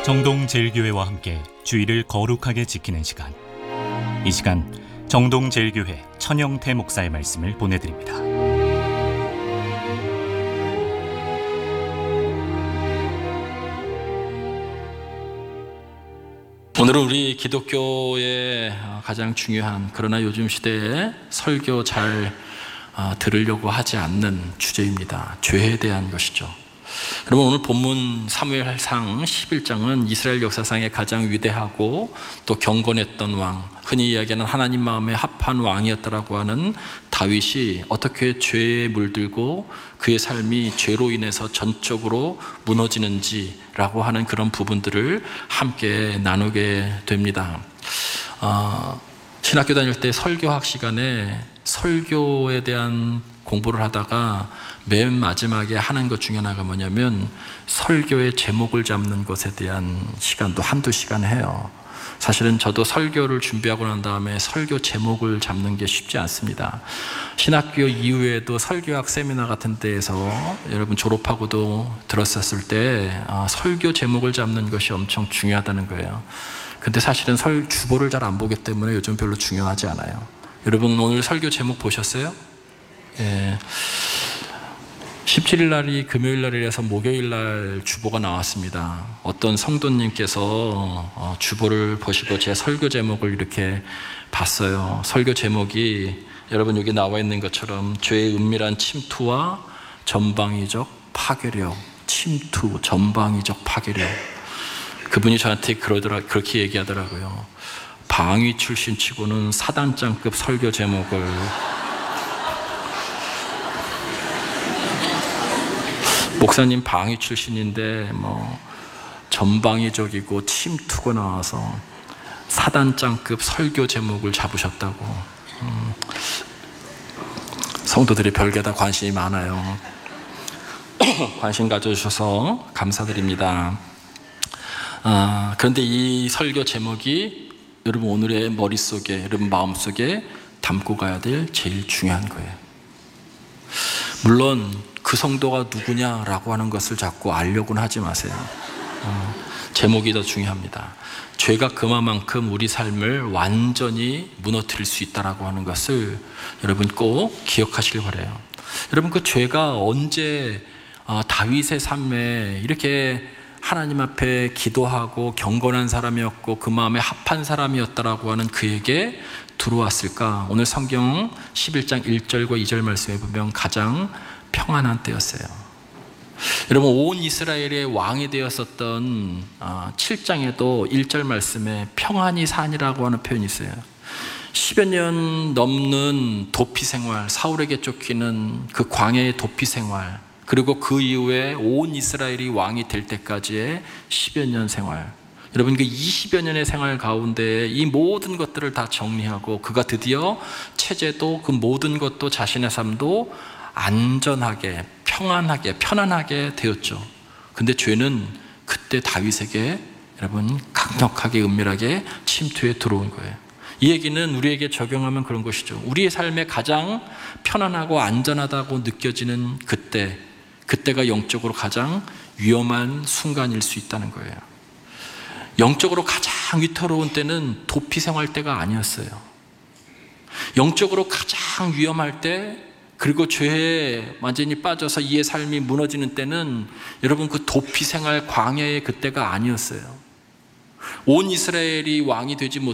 정동제일교회와 함께 주일을 거룩하게 지키는 시간. 이 시간 정동제일교회 천영태 목사의 말씀을 보내드립니다. 오늘은 우리 기독교의 가장 중요한, 그러나 요즘 시대에 설교 잘 들으려고 하지 않는 주제입니다. 죄에 대한 것이죠. 여러분, 오늘 본문 사무엘상 11장은 이스라엘 역사상의 가장 위대하고 또 경건했던 왕, 흔히 이야기하는 하나님 마음에 합한 왕이었다라고 하는 다윗이 어떻게 죄에 물들고 그의 삶이 죄로 인해서 전적으로 무너지는지라고 하는 그런 부분들을 함께 나누게 됩니다. 신학교 다닐 때 설교학 시간에 설교에 대한 공부를 하다가 맨 마지막에 하는 것 중에 하나가 뭐냐면 설교의 제목을 잡는 것에 대한 시간도 한두 시간 해요. 사실은 저도 설교를 준비하고 난 다음에 설교 제목을 잡는 게 쉽지 않습니다. 신학교 이후에도 설교학 세미나 같은 데에서 여러분 졸업하고도 들었었을 때 설교 제목을 잡는 것이 엄청 중요하다는 거예요. 근데 사실은 주보를 잘 안 보기 때문에 요즘 별로 중요하지 않아요. 여러분, 오늘 설교 제목 보셨어요? 예. 17일 날이 금요일 날이라서 목요일 날 주보가 나왔습니다. 어떤 성도님께서 주보를 보시고 제 설교 제목을 이렇게 봤어요. 설교 제목이 여러분 여기 나와 있는 것처럼 죄의 은밀한 침투와 전방위적 파괴력. 침투, 전방위적 파괴력. 그분이 저한테 그렇게 얘기하더라고요. 방위 출신 치고는 사단장급 설교 제목을. 목사님 방위 출신인데 전방위적이고 침투가 나와서 사단장급 설교 제목을 잡으셨다고. 성도들이 별게 다 관심이 많아요. 관심 가져주셔서 감사드립니다. 그런데 이 설교 제목이 여러분 오늘의 머릿속에, 여러분 마음속에 담고 가야 될 제일 중요한 거예요. 물론 그 성도가 누구냐라고 하는 것을 자꾸 알려고는 하지 마세요. 제목이 더 중요합니다. 죄가 그만큼 우리 삶을 완전히 무너뜨릴 수 있다라고 하는 것을 여러분 꼭 기억하시길 바라요. 여러분, 그 죄가 언제 다윗의 삶에 이렇게 하나님 앞에 기도하고 경건한 사람이었고 그 마음에 합한 사람이었다라고 하는 그에게 들어왔을까? 오늘 성경 11장 1절과 2절 말씀에 보면 가장 평안한 때였어요. 여러분, 온 이스라엘의 왕이 되었었던 7장에도 1절 말씀에 평안히 산이라고 하는 표현이 있어요. 10여 년 넘는 도피 생활, 사울에게 쫓기는 그 광야의 도피 생활, 그리고 그 이후에 온 이스라엘이 왕이 될 때까지의 10여 년 생활. 여러분, 그 20여 년의 생활 가운데 이 모든 것들을 다 정리하고 그가 드디어 체제도 그 모든 것도 자신의 삶도 안전하게, 평안하게, 편안하게 되었죠. 근데 죄는 그때 다윗에게 여러분 강력하게, 은밀하게 침투해 들어온 거예요. 이 얘기는 우리에게 적용하면 그런 것이죠. 우리의 삶에 가장 편안하고 안전하다고 느껴지는 그때가 영적으로 가장 위험한 순간일 수 있다는 거예요. 영적으로 가장 위태로운 때는 도피 생활 때가 아니었어요. 영적으로 가장 위험할 때, 그리고 죄에 완전히 빠져서 이의 삶이 무너지는 때는 여러분 그 도피 생활 광야의 그때가 아니었어요. 온 이스라엘이 왕이 되지